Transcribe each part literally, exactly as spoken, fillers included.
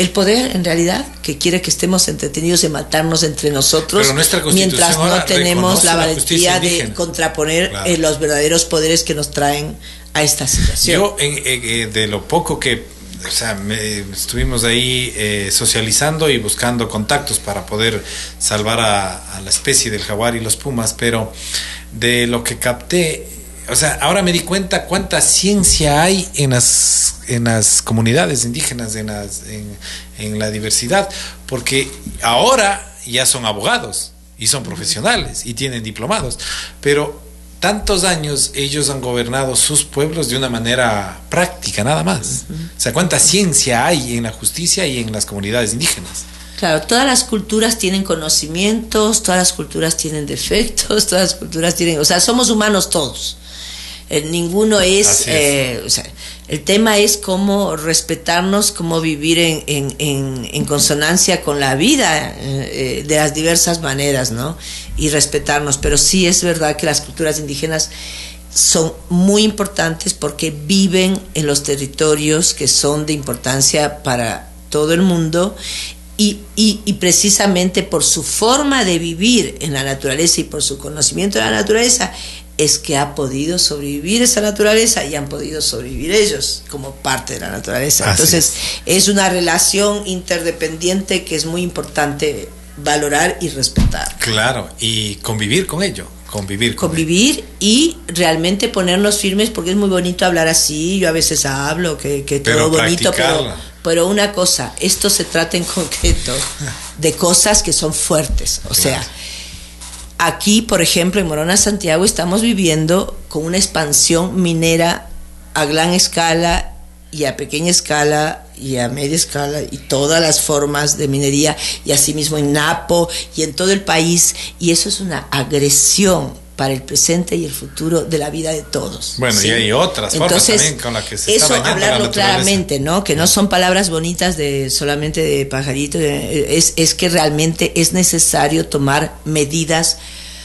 el poder, en realidad, que quiere que estemos entretenidos en matarnos entre nosotros, mientras no tenemos la valentía de contraponer claro. eh, los verdaderos poderes que nos traen a esta situación. Yo, en, en, de lo poco que, o sea, me, estuvimos ahí eh, socializando y buscando contactos para poder salvar a, a la especie del jaguar y los pumas, pero de lo que capté, o sea, ahora me di cuenta cuánta ciencia hay en las en las comunidades indígenas, en las en, en la diversidad, porque ahora ya son abogados y son profesionales y tienen diplomados, pero tantos años ellos han gobernado sus pueblos de una manera práctica, nada más. Uh-huh. O sea, cuánta ciencia hay en la justicia y en las comunidades indígenas. Claro, todas las culturas tienen conocimientos, todas las culturas tienen defectos, todas las culturas tienen, o sea, somos humanos todos. Eh, ninguno es, es. Eh, o sea, el tema es cómo respetarnos, cómo vivir en, en, en, en consonancia con la vida eh, de las diversas maneras, ¿no? Y respetarnos. Pero sí es verdad que las culturas indígenas son muy importantes porque viven en los territorios que son de importancia para todo el mundo. Y, y, y precisamente por su forma de vivir en la naturaleza y por su conocimiento de la naturaleza es que ha podido sobrevivir esa naturaleza y han podido sobrevivir ellos como parte de la naturaleza. Así Entonces es. es una relación interdependiente que es muy importante valorar y respetar. Claro, y convivir con ello. Convivir, con convivir ello. Y realmente ponernos firmes, porque es muy bonito hablar así. Yo a veces hablo que, que todo bonito, pero, pero una cosa, esto se trata en concreto de cosas que son fuertes. O claro. sea, aquí, por ejemplo, en Morona, Santiago, estamos viviendo con una expansión minera a gran escala y a pequeña escala y a media escala y todas las formas de minería, y asimismo en Napo y en todo el país, y eso es una agresión para el presente y el futuro de la vida de todos. Bueno, ¿sí? Y hay otras Entonces, formas también con las que se eso, está dañando hablarlo la naturaleza. Claramente, ¿no? Que no son palabras bonitas de solamente de pajarito, es, es que realmente es necesario tomar medidas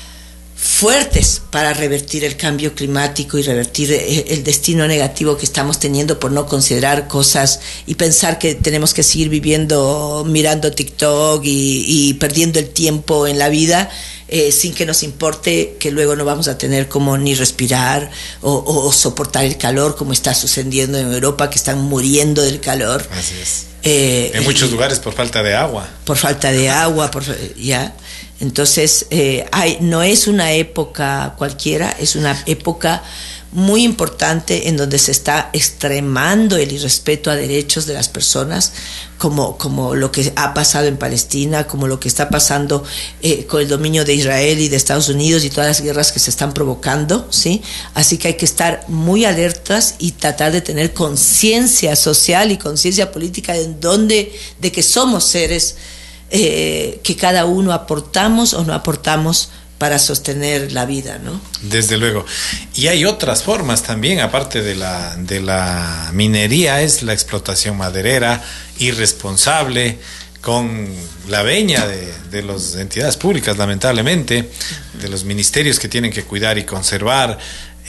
fuertes para revertir el cambio climático y revertir el destino negativo que estamos teniendo por no considerar cosas y pensar que tenemos que seguir viviendo mirando TikTok y, y perdiendo el tiempo en la vida eh, sin que nos importe que luego no vamos a tener como ni respirar o, o, o soportar el calor, como está sucediendo en Europa, que están muriendo del calor. Así es. Eh, en muchos y, lugares por falta de agua. Por falta de agua, por ya. Entonces, eh, hay, no es una época cualquiera, es una época muy importante en donde se está extremando el irrespeto a derechos de las personas, como, como lo que ha pasado en Palestina, como lo que está pasando eh, con el dominio de Israel y de Estados Unidos y todas las guerras que se están provocando, ¿sí? Así que hay que estar muy alertas y tratar de tener conciencia social y conciencia política de, donde, de que somos seres Eh, que cada uno aportamos o no aportamos para sostener la vida, ¿no? Desde luego. Y hay otras formas también, aparte de la, de la minería, es la explotación maderera irresponsable, con la veña de, de las entidades públicas, lamentablemente, de los ministerios que tienen que cuidar y conservar.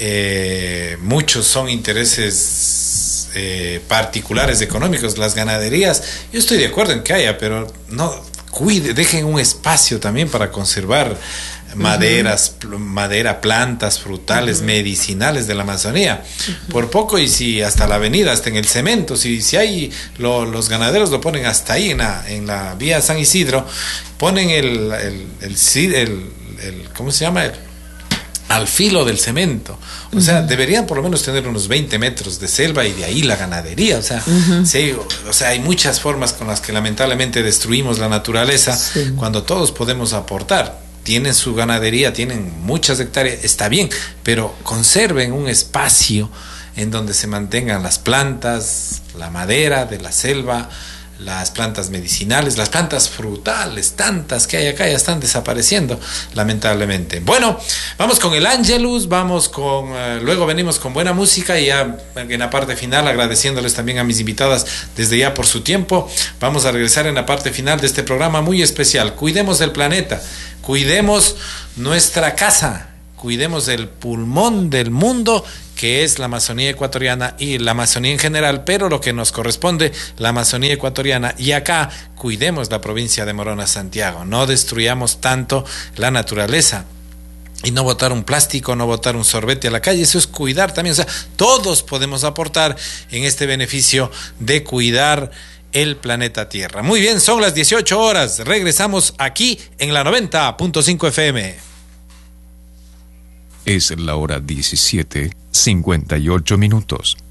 Eh, muchos son intereses Eh, particulares económicos, las ganaderías. Yo estoy de acuerdo en que haya, pero no cuide, dejen un espacio también para conservar maderas, uh-huh. pl- madera, plantas, frutales, uh-huh. medicinales de la Amazonía. Uh-huh. Por poco, y si hasta la avenida, hasta en el cemento, si, si hay, lo, los ganaderos lo ponen hasta ahí en la, en la vía San Isidro, ponen el, el, el, el, el, el ¿cómo se llama? El, al filo del cemento. O uh-huh. sea, deberían por lo menos tener unos veinte metros de selva y de ahí la ganadería. O sea, uh-huh. sí, o sea, hay muchas formas con las que lamentablemente destruimos la naturaleza, sí. cuando todos podemos aportar. Tienen su ganadería, tienen muchas hectáreas, está bien, pero conserven un espacio en donde se mantengan las plantas, la madera de la selva, las plantas medicinales, las plantas frutales, tantas que hay acá ya están desapareciendo, lamentablemente. Bueno, vamos con el Angelus, vamos con, uh, luego venimos con buena música y ya en la parte final agradeciéndoles también a mis invitadas desde ya por su tiempo. Vamos a regresar en la parte final de este programa muy especial. Cuidemos el planeta, cuidemos nuestra casa, cuidemos el pulmón del mundo, que es la Amazonía ecuatoriana y la Amazonía en general, pero lo que nos corresponde, la Amazonía ecuatoriana, y acá cuidemos la provincia de Morona Santiago, no destruyamos tanto la naturaleza. Y no botar un plástico, no botar un sorbete a la calle, eso es cuidar también. O sea, todos podemos aportar en este beneficio de cuidar el planeta Tierra. Muy bien, son las dieciocho horas. Regresamos aquí en la noventa punto cinco F M. Es la hora diecisiete, cincuenta y ocho minutos.